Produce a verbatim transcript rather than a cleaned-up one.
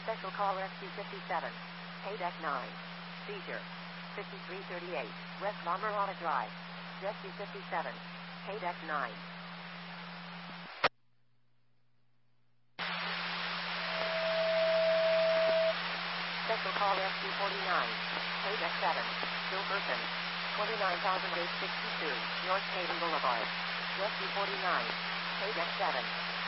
Special call rescue fifty-seven. Hey deck nine. Seizure. fifty-three thirty-eight. West La Mirada Drive. Rescue fifty-seven. Hey deck nine. Special call rescue forty-nine. Hey deck seven. Bill Person. twenty-nine thousand eight hundred sixty-two. North Hayden Boulevard. Rescue forty-nine. Hey deck seven.